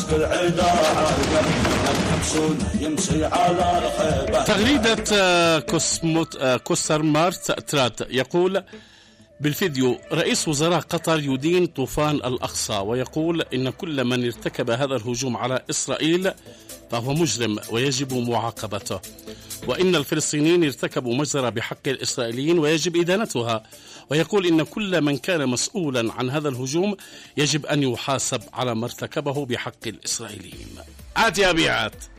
تغريدة كوسرمارت ترات يقول بالفيديو: رئيس وزراء قطر يدين طوفان الأقصى ويقول إن كل من ارتكب هذا الهجوم على إسرائيل فهو مجرم ويجب معاقبته، وإن الفلسطينيين ارتكبوا مجزرة بحق الإسرائيليين ويجب إدانتها، ويقول إن كل من كان مسؤولا عن هذا الهجوم يجب أن يحاسب على ما ارتكبه بحق الإسرائيليين. عاد يا بيعات.